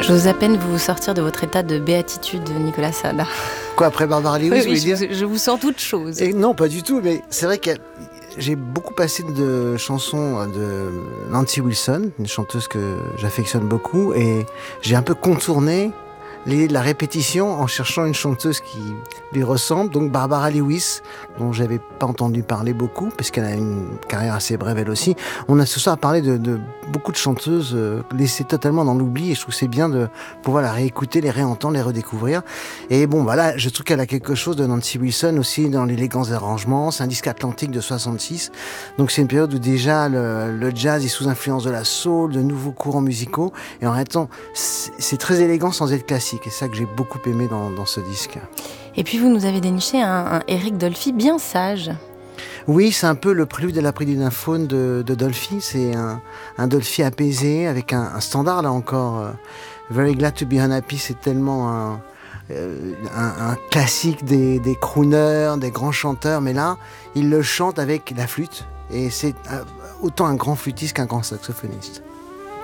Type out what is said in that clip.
J'ose à peine vous sortir de votre état de béatitude, Nicolas Sade. Quoi, après Barbara Lewis, vous voulez dire ? Je vous sens toute chose. Et non, pas du tout, mais c'est vrai que j'ai beaucoup passé de chansons de Nancy Wilson, une chanteuse que j'affectionne beaucoup, et j'ai un peu contourné la répétition en cherchant une chanteuse qui lui ressemble, donc Barbara Lewis, dont j'avais pas entendu parler beaucoup, parce qu'elle a une carrière assez brève elle aussi. On a ce soir parlé de beaucoup de chanteuses laissées totalement dans l'oubli, et je trouve que c'est bien de pouvoir la réécouter, les réentendre, les redécouvrir. Et bon, voilà, je trouve qu'elle a quelque chose de Nancy Wilson aussi dans l'élégance des arrangements. C'est un disque atlantique de 66, donc c'est une période où déjà le jazz est sous influence de la soul, de nouveaux courants musicaux, et en même temps, c'est très élégant sans être classique. Et c'est ça que j'ai beaucoup aimé dans ce disque. Et puis vous nous avez déniché un Eric Dolphy bien sage. Oui, c'est un peu le prélude à la prélude d'un faune de Dolphy. C'est un Dolphy apaisé avec un standard là encore. Very Glad to Be Unhappy, c'est tellement un classique des crooners, des grands chanteurs. Mais là, il le chante avec la flûte. Et c'est autant un grand flûtiste qu'un grand saxophoniste.